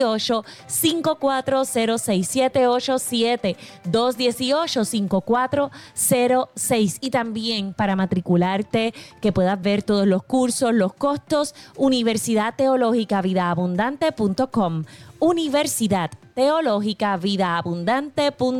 218-5406, 787-218-5406. Y también para matricularte, que puedas ver todos los cursos, los costos, Universidad Teológica Vidaabundante.com. Universidad Teológica Vidaabundante.com.